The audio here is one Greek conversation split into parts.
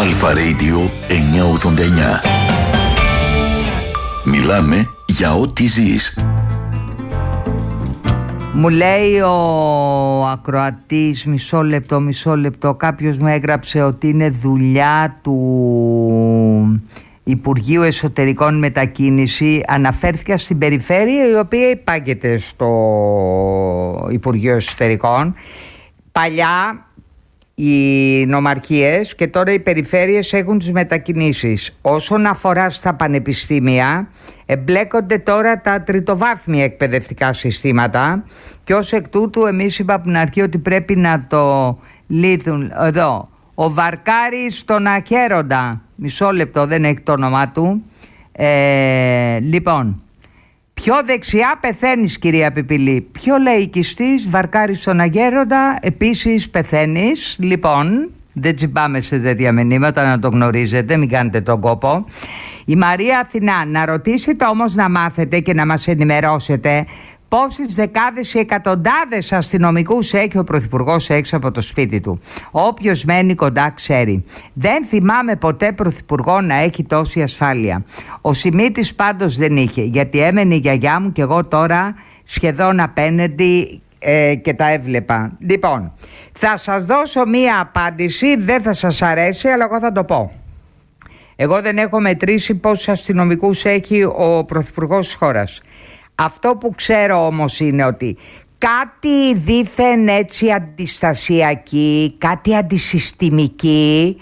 Αλφα Radio 989. Μιλάμε για ό,τι ζεις. Μου λέει ο ακροατής, μισό λεπτό, κάποιος μου έγραψε ότι είναι δουλειά του Υπουργείου Εσωτερικών Μετακίνηση. Αναφέρθηκα στην περιφέρεια, η οποία υπάγεται στο Υπουργείο Εσωτερικών. Παλιά οι νομαρχίες και τώρα οι περιφέρειες έχουν τις μετακινήσεις. Όσον αφορά στα πανεπιστήμια, εμπλέκονται τώρα τα τριτοβάθμια εκπαιδευτικά συστήματα και ως εκ τούτου εμείς είπαμε από την αρχή ότι πρέπει να το λύθουν. Εδώ, ο Βαρκάρης στον Αχέροντα, μισό λεπτό, δεν έχει το όνομά του. Λοιπόν, πιο δεξιά πεθαίνεις, κυρία Πιπηλή. Πιο λαϊκιστής, Βαρκάρης στον Αγέροντα, επίσης πεθαίνεις. Λοιπόν, δεν τσιμπάμε σε τέτοια μηνύματα, να το γνωρίζετε, μην κάνετε τον κόπο. Η Μαρία Αθηνά, να ρωτήσετε όμως, να μάθετε και να μας ενημερώσετε πόσες δεκάδες ή εκατοντάδες αστυνομικούς έχει ο Πρωθυπουργός έξω από το σπίτι του. Όποιος μένει κοντά ξέρει. Δεν θυμάμαι ποτέ Πρωθυπουργό να έχει τόση ασφάλεια. Ο Σιμίτης πάντως δεν είχε, γιατί έμενε η γιαγιά μου και εγώ τώρα σχεδόν απέναντι και τα έβλεπα. Λοιπόν, θα σας δώσω μία απάντηση, δεν θα σας αρέσει, αλλά εγώ θα το πω. Εγώ δεν έχω μετρήσει πόσους αστυνομικούς έχει ο Πρωθυπουργός της χώρας. Αυτό που ξέρω όμως είναι ότι κάτι δήθεν έτσι αντιστασιακή, κάτι αντισυστημική,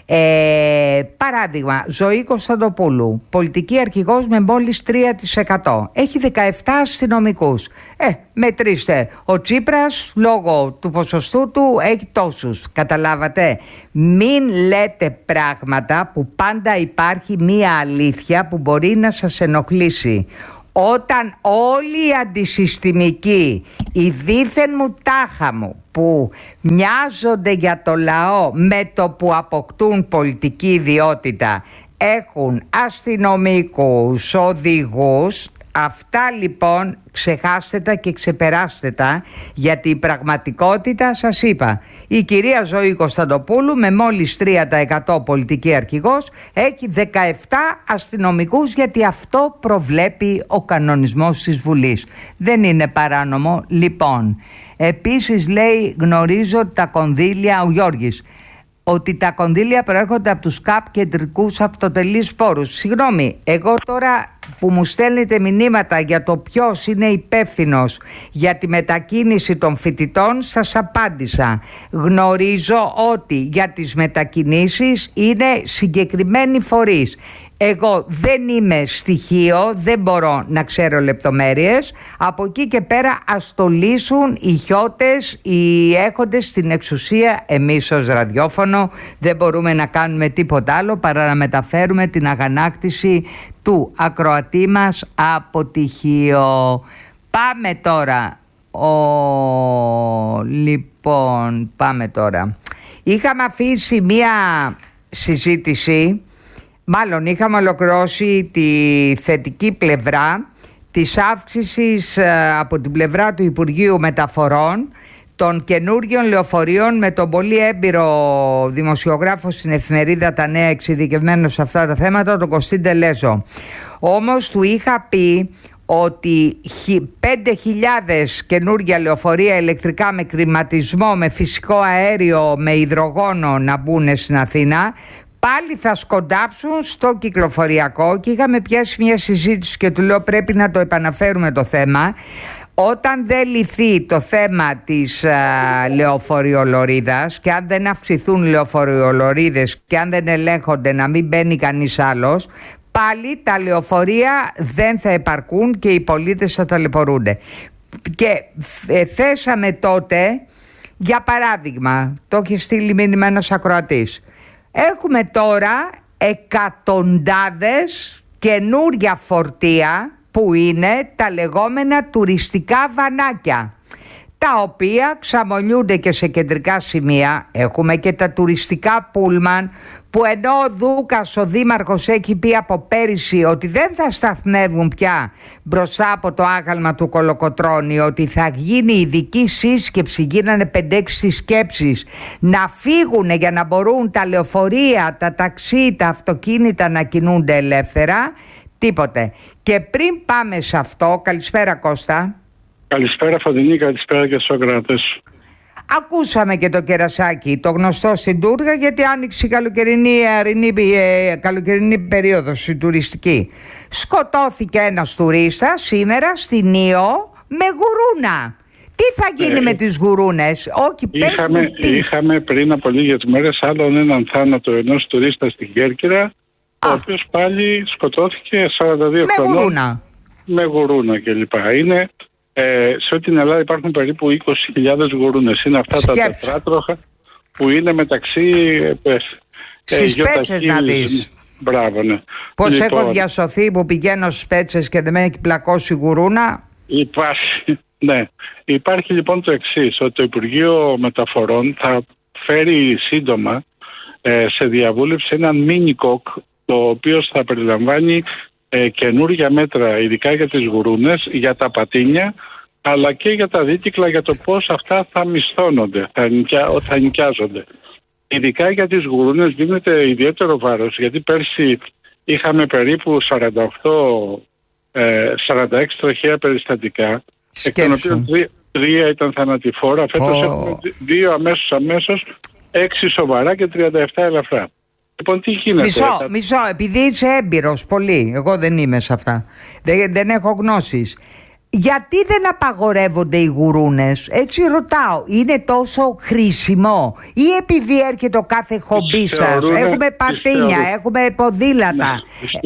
παράδειγμα, Ζωή Κωνσταντοπούλου, πολιτική αρχηγός με μόλις 3%. Έχει 17 αστυνομικούς. Μετρήστε, ο Τσίπρας λόγω του ποσοστού του έχει τόσους. Καταλάβατε? Μην λέτε πράγματα που πάντα υπάρχει μία αλήθεια που μπορεί να σας ενοχλήσει. Όταν όλοι οι αντισυστημικοί, οι δήθεν μου τάχα μου που μοιάζονται για το λαό με το που αποκτούν πολιτική ιδιότητα έχουν αστυνομικούς, οδηγούς, αυτά λοιπόν ξεχάστε τα και ξεπεράστε τα, γιατί η πραγματικότητα σας είπα. Η κυρία Ζωή Κωνσταντοπούλου με μόλις 3% πολιτική αρχηγός έχει 17 αστυνομικούς, γιατί αυτό προβλέπει ο κανονισμός της Βουλής. Δεν είναι παράνομο. Λοιπόν, επίσης λέει, γνωρίζω τα κονδύλια, ο Γιώργης, ότι τα κονδύλια προέρχονται από τους ΚΑΠ, κεντρικούς αυτοτελείς πόρους. Συγγνώμη, εγώ τώρα που μου στέλνετε μηνύματα για το ποιος είναι υπεύθυνος για τη μετακίνηση των φοιτητών, σας απάντησα. Γνωρίζω ότι για τις μετακινήσεις είναι συγκεκριμένοι φορείς. Εγώ δεν είμαι στοιχείο, δεν μπορώ να ξέρω λεπτομέρειες. Από εκεί και πέρα ας το λύσουν οι χιώτες, οι έχοντες στην εξουσία. Εμείς ως ραδιόφωνο δεν μπορούμε να κάνουμε τίποτα άλλο παρά να μεταφέρουμε την αγανάκτηση του ακροατή μας αποτυχίο. Πάμε τώρα. Λοιπόν, πάμε τώρα. Είχαμε αφήσει μία συζήτηση. Μάλλον είχαμε ολοκληρώσει τη θετική πλευρά της αύξησης από την πλευρά του Υπουργείου Μεταφορών των καινούργιων λεωφορείων, με τον πολύ έμπειρο δημοσιογράφο στην εφημερίδα Τα Νέα, εξειδικευμένο σε αυτά τα θέματα, τον Κωστή Ντελέζο. Όμως του είχα πει ότι 5.000 καινούργια λεωφορεία ηλεκτρικά με κλιματισμό, με φυσικό αέριο, με υδρογόνο να μπουν στην Αθήνα, πάλι θα σκοντάψουν στο κυκλοφοριακό. Και είχαμε πιάσει μια συζήτηση και του λέω πρέπει να το επαναφέρουμε το θέμα. Όταν δεν λυθεί το θέμα της λεωφοριολωρίδας και αν δεν αυξηθούν λεωφοριολωρίδες και αν δεν ελέγχονται, να μην μπαίνει κανείς άλλος, πάλι τα λεωφορεία δεν θα επαρκούν και οι πολίτες θα ταλαιπωρούνται. Και θέσαμε τότε, για παράδειγμα, το έχει στείλει μήνυμα ένας ακροατής, έχουμε τώρα εκατοντάδες καινούρια φορτία που είναι τα λεγόμενα τουριστικά βανάκια. τα οποία ξαμολιούνται και σε κεντρικά σημεία. Έχουμε και τα τουριστικά πούλμαν, που ενώ ο Δούκας, ο δήμαρχος, έχει πει από πέρυσι ότι δεν θα σταθμεύουν πια μπροστά από το άγαλμα του Κολοκοτρώνη, ότι θα γίνει ειδική σύσκεψη, γίνανε 5-6 συσκέψεις, να φύγουν για να μπορούν τα λεωφορεία, τα ταξί, τα αυτοκίνητα να κινούνται ελεύθερα. Τίποτε. Και πριν πάμε σε αυτό, καλησπέρα Κώστα. Καλησπέρα Φωτεινή, καλησπέρα και στους ακροατές. Ακούσαμε και το κερασάκι, το γνωστό στην Τούργα, γιατί άνοιξε η καλοκαιρινή περίοδος, η τουριστική. Σκοτώθηκε ένας τουρίστας σήμερα στην Ήο με γουρούνα. Τι θα γίνει με τις γουρούνες? Όχι, είχαμε πριν από λίγες μέρες άλλον έναν θάνατο ενός τουρίστα στην Κέρκυρα, ο οποίος πάλι σκοτώθηκε 42 χρονών. Με γουρούνα. Με γουρούνα κλπ. Είναι... σε όλη την Ελλάδα υπάρχουν περίπου 20.000 γουρούνες. Είναι αυτά τα τετράτροχα που είναι μεταξύ στις Πέτσες να δεις. Μπράβο, ναι. Πώς λοιπόν, έχω διασωθεί που πηγαίνω στις Πέτσες και δεν με έχει πλακώσει γουρούνα. Υπάρχει λοιπόν το εξής, ότι το Υπουργείο Μεταφορών θα φέρει σύντομα σε διαβούλευση έναν mini κοκ, το οποίο θα περιλαμβάνει καινούργια μέτρα, ειδικά για τις γουρούνες, για τα πατίνια, αλλά και για τα δίκυκλα, για το πώς αυτά θα μισθώνονται, θα νοικιάζονται. Ειδικά για τις γουρούνες δίνεται ιδιαίτερο βάρος, γιατί πέρσι είχαμε περίπου 46 τροχαία περιστατικά, εκ των οποίων 3 ήταν θανατηφόρα. Φέτος έχουμε 2 αμέσως, 6 σοβαρά και 37 ελαφρά. Λοιπόν, τι γίνεται? Μισό, επειδή είσαι έμπειρος πολύ, εγώ δεν είμαι σε αυτά, δεν έχω γνώσεις. Γιατί δεν απαγορεύονται οι γουρούνες? Έτσι ρωτάω. Είναι τόσο χρήσιμο ή επειδή έρχεται ο κάθε χομπί σας? Έχουμε πατίνια, έχουμε ποδήλατα,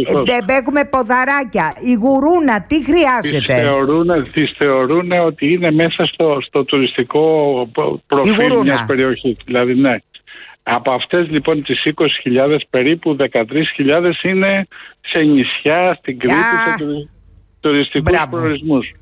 έχουμε ποδαράκια. Η γουρούνα τι χρειάζεται? Τις θεωρούν ότι είναι μέσα στο τουριστικό προφίλ μιας περιοχής. Δηλαδή, ναι. Από αυτές λοιπόν τις 20.000 περίπου 13.000 είναι σε νησιά, στην Κρήτη, σε τουριστικούς προορισμούς.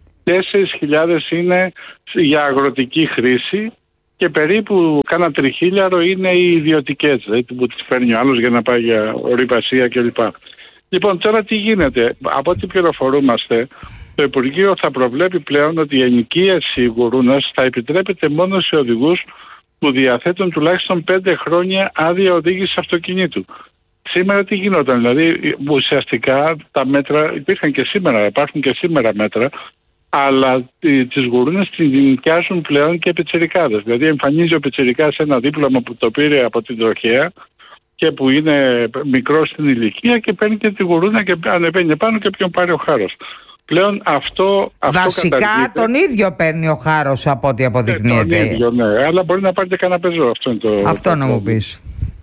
4.000 είναι για αγροτική χρήση και περίπου κάνα 3.000 είναι οι ιδιωτικές, δηλαδή που τις παίρνει ο άλλος για να πάει για ορειβασία κλπ. Λοιπόν, τώρα τι γίνεται? Από ό,τι πληροφορούμαστε, το Υπουργείο θα προβλέπει πλέον ότι η ενοικίαση γουρούνας θα επιτρέπεται μόνο σε οδηγούς που διαθέτουν τουλάχιστον 5 χρόνια άδεια οδήγηση αυτοκινήτου. Σήμερα τι γινόταν? Δηλαδή ουσιαστικά τα μέτρα υπήρχαν και σήμερα, υπάρχουν και σήμερα μέτρα, αλλά τις γουρούνες τις νοικιάζουν πλέον και πιτσιρικάδες. Δηλαδή εμφανίζει ο πιτσιρικάς ένα δίπλωμα που το πήρε από την τροχέα και που είναι μικρός στην ηλικία και παίρνει και τη γουρούνα και ανεβαίνει πάνω και ποιον πάρει ο χάρος. Πλέον αυτό βασικά καταργείται. Τον ίδιο παίρνει ο χάρος από ό,τι αποδεικνύεται. Τον ίδιο, ναι. Αλλά μπορεί να πάρει και κανένα πεζό. Αυτό να μου πεις.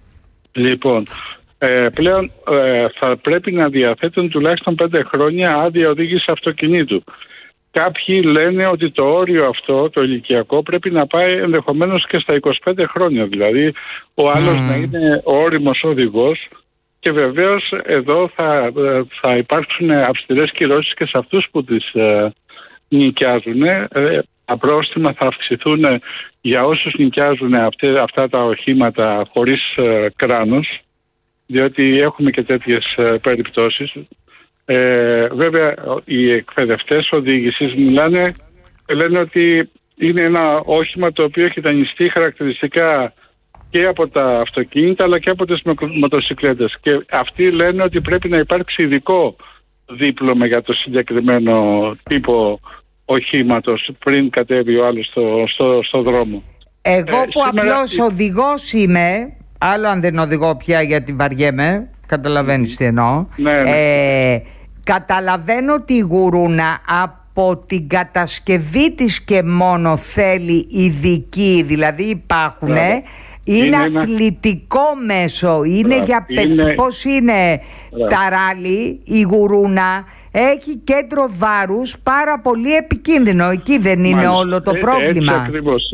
Λοιπόν, πλέον θα πρέπει να διαθέτουν τουλάχιστον 5 χρόνια άδεια οδήγηση αυτοκινήτου. Κάποιοι λένε ότι το όριο αυτό, το ηλικιακό, πρέπει να πάει ενδεχομένως και στα 25 χρόνια. Δηλαδή ο άλλος να είναι όριμος οδηγός. Και βεβαίως εδώ θα υπάρξουν αυστηρές κυρώσεις και σε αυτούς που τις νοικιάζουν. Τα πρόστιμα θα αυξηθούν για όσους νοικιάζουν αυτά τα οχήματα χωρίς κράνος, διότι έχουμε και τέτοιες περιπτώσεις. Βέβαια οι εκπαιδευτές οδήγησης λένε ότι είναι ένα όχημα το οποίο έχει δανειστεί χαρακτηριστικά και από τα αυτοκίνητα αλλά και από τις μοτοσικλέτες. Και αυτοί λένε ότι πρέπει να υπάρξει ειδικό δίπλωμα για το συγκεκριμένο τύπο οχήματος πριν κατέβει ο άλλος στο δρόμο. Εγώ που απλώς οδηγός είμαι, άλλο αν δεν οδηγώ πια γιατί βαριέμαι, καταλαβαίνεις τι εννοώ. Καταλαβαίνω ότι η γουρούνα από την κατασκευή της και μόνο θέλει ειδική, δηλαδή υπάρχουν... Είναι αθλητικό μέσο, είναι για πώς είναι τα ράλι, η γουρούνα, έχει κέντρο βάρους πάρα πολύ επικίνδυνο. Εκεί δεν είναι όλο το πρόβλημα? Έτσι ακριβώς.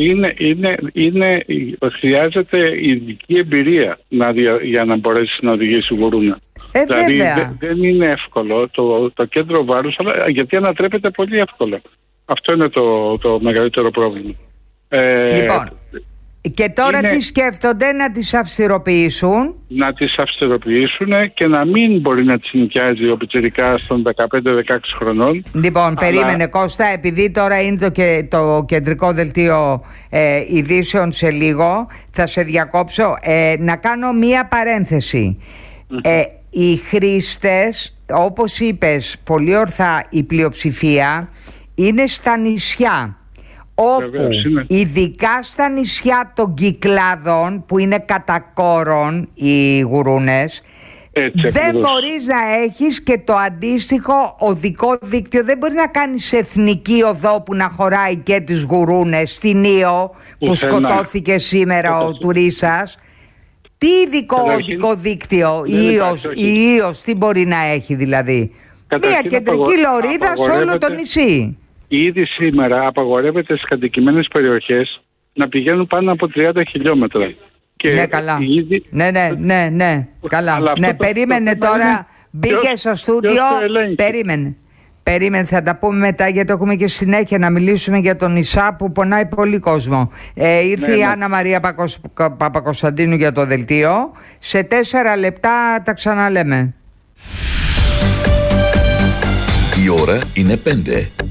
Χρειάζεται ειδική εμπειρία για να μπορέσει να οδηγήσει γουρούνα. Δηλαδή δεν είναι εύκολο το κέντρο βάρους, αλλά γιατί ανατρέπεται πολύ εύκολα. Αυτό είναι το μεγαλύτερο πρόβλημα. Λοιπόν, και τώρα τι σκέφτονται, να τις αυστηροποιήσουν? Να τις αυστηροποιήσουν και να μην μπορεί να τις νοικιάζει ο πιτσιρικάς των 15-16 χρονών. Λοιπόν, περίμενε Κώστα, επειδή τώρα είναι το κεντρικό δελτίο ειδήσεων σε λίγο, θα σε διακόψω, να κάνω μία παρένθεση. Οι χρήστες, όπως είπες πολύ ορθά, η πλειοψηφία είναι στα νησιά, όπου ειδικά στα νησιά των Κυκλάδων, που είναι κατά κόρον οι γουρούνες, δεν μπορείς να έχεις και το αντίστοιχο οδικό δίκτυο. Δεν μπορείς να κάνεις εθνική οδό που να χωράει και τις γουρούνες στην Ήο, που σκοτώθηκε σήμερα ο τουρίστας. Τι ειδικό οδικό δίκτυο η Ήος τι μπορεί να έχει δηλαδή? Μια κεντρική λωρίδα σε όλο το νησί. Ήδη σήμερα απαγορεύεται στις κατοικημένες περιοχές να πηγαίνουν πάνω από 30 χιλιόμετρα. Ναι, καλά. Ναι, καλά. Ναι, περίμενε τώρα. Μπήκε στο στούντιο. Περίμενε, θα τα πούμε μετά, γιατί έχουμε και συνέχεια να μιλήσουμε για τον Ισά που πονάει πολύ κόσμο. Ήρθε η Άννα Μαρία Παπακοσταντίνου για το δελτίο. Σε 4 λεπτά τα ξαναλέμε. Η ώρα είναι 5.